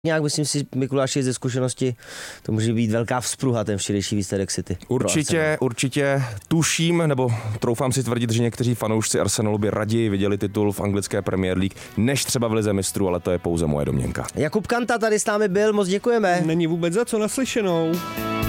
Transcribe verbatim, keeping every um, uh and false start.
Nějak myslím si, Mikuláši, ze zkušenosti to může být velká vzpruha, ten včerejší výsledek City. Určitě, určitě tuším, nebo troufám si tvrdit, že někteří fanoušci Arsenalu by raději viděli titul v anglické Premier League, než třeba v Lize mistrů, ale to je pouze moje domněnka. Jakub Kanta tady s námi byl, moc děkujeme. Není vůbec za co, naslyšenou.